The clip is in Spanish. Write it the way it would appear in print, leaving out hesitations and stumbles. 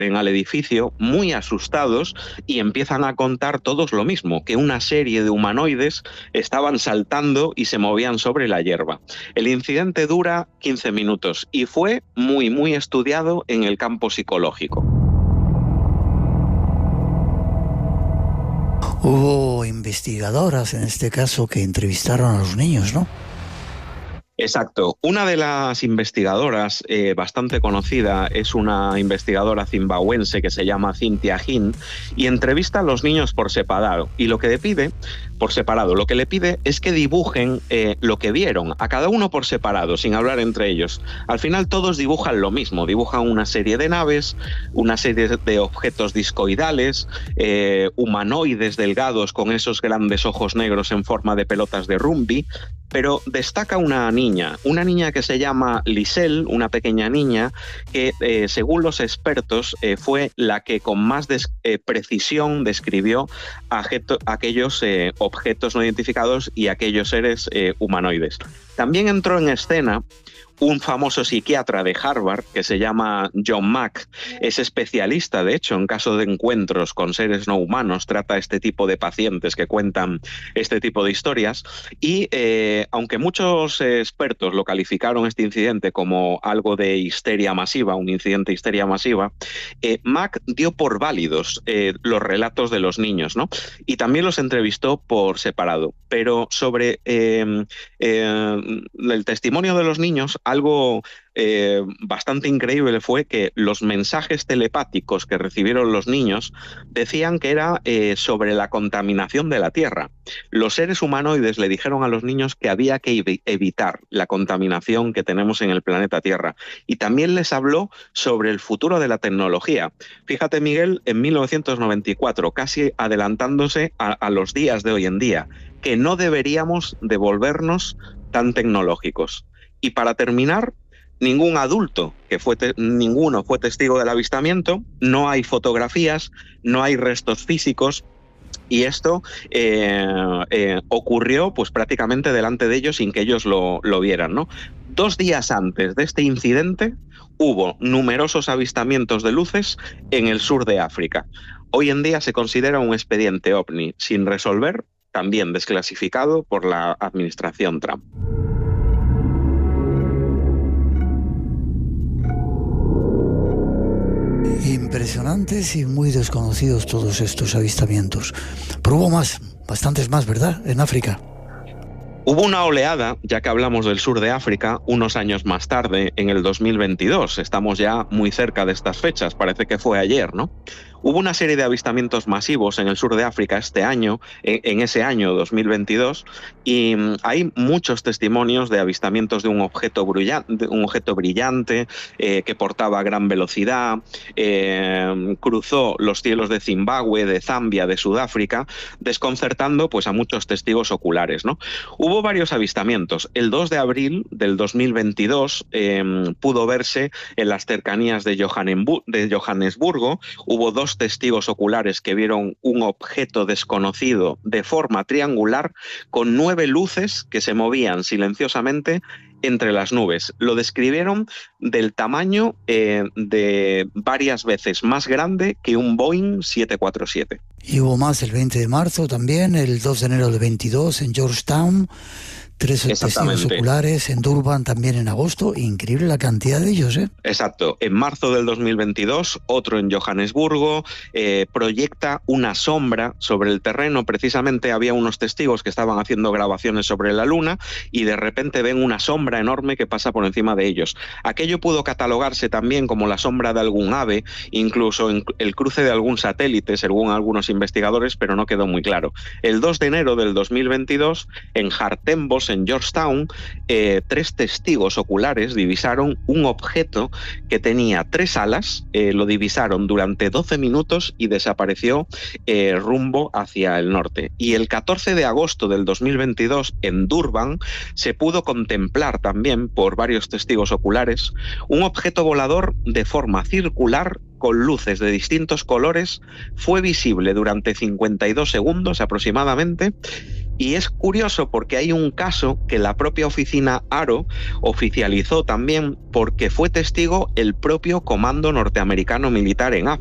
acceden al edificio muy asustados y empiezan a contar todos lo mismo, que una serie de humanoides estaban saltando y se movían sobre la hierba. El incidente dura 15 minutos y fue muy estudiado en el campo psicológico. Hubo investigadoras, en este caso, que entrevistaron a los niños, ¿no? Exacto. Una de las investigadoras bastante conocida es una investigadora zimbabuense que se llama Cynthia Hinn y entrevista a los niños por separado. Y lo que le pide es que dibujen lo que vieron, a cada uno por separado, sin hablar entre ellos. Al final todos dibujan lo mismo, dibujan una serie de naves, una serie de objetos discoidales, humanoides delgados con esos grandes ojos negros en forma de pelotas de rugby, pero destaca una niña que se llama Liselle, una pequeña niña que, según los expertos, fue la que con más precisión describió aquellos objetos no identificados y aquellos seres humanoides. También entró en escena un famoso psiquiatra de Harvard que se llama John Mack. Es especialista, de hecho, en caso de encuentros con seres no humanos, trata este tipo de pacientes que cuentan este tipo de historias y aunque muchos expertos lo calificaron este incidente como algo de histeria masiva, un incidente de histeria masiva, Mack dio por válidos los relatos de los niños, ¿no? Y también los entrevistó por separado. Pero sobre el testimonio de los niños, algo bastante increíble fue que los mensajes telepáticos que recibieron los niños decían que era sobre la contaminación de la Tierra. Los seres humanoides le dijeron a los niños que había que evitar la contaminación que tenemos en el planeta Tierra y también les habló sobre el futuro de la tecnología. Fíjate, Miguel, en 1994, casi adelantándose a los días de hoy en día, que no deberíamos de volvernos tan tecnológicos. Y para terminar, ningún adulto, ninguno fue testigo del avistamiento, no hay fotografías, no hay restos físicos, y esto ocurrió pues prácticamente delante de ellos sin que ellos lo vieran, ¿no? 2 días antes de este incidente hubo numerosos avistamientos de luces en el sur de África. Hoy en día se considera un expediente OVNI sin resolver, también desclasificado por la administración Trump. Impresionantes y muy desconocidos todos estos avistamientos. Pero hubo más, bastantes más, ¿verdad?, en África. Hubo una oleada, ya que hablamos del sur de África, unos años más tarde, en el 2022. Estamos ya muy cerca de estas fechas, parece que fue ayer, ¿no? Hubo una serie de avistamientos masivos en el sur de África este año, en ese año 2022, y hay muchos testimonios de avistamientos de un objeto brillante que portaba a gran velocidad, cruzó los cielos de Zimbabue, de Zambia, de Sudáfrica, desconcertando pues, a muchos testigos oculares, ¿no? Hubo varios avistamientos. El 2 de abril del 2022 pudo verse en las cercanías de Johannesburgo. Hubo 2 testigos oculares que vieron un objeto desconocido de forma triangular con 9 luces que se movían silenciosamente entre las nubes. Lo describieron del tamaño de varias veces más grande que un Boeing 747. Y hubo más el 20 de marzo también, el 2 de enero del 22 en Georgetown, 3 testigos oculares en Durban también en agosto. Increíble la cantidad de ellos, ¿eh? Exacto. En marzo del 2022, otro en Johannesburgo, proyecta una sombra sobre el terreno. Precisamente había unos testigos que estaban haciendo grabaciones sobre la Luna y de repente ven una sombra enorme que pasa por encima de ellos. Aquello pudo catalogarse también como la sombra de algún ave, incluso el cruce de algún satélite, según algunos investigadores, pero no quedó muy claro. El 2 de enero del 2022, en Hartembos, en Georgetown, 3 testigos oculares divisaron un objeto que tenía 3 alas, lo divisaron durante 12 minutos y desapareció rumbo hacia el norte. Y el 14 de agosto del 2022, en Durban, se pudo contemplar también por varios testigos oculares un objeto volador de forma circular con luces de distintos colores. Fue visible durante 52 segundos aproximadamente Y es curioso porque hay un caso que la propia oficina ARO oficializó también porque fue testigo el propio Comando Norteamericano Militar en África.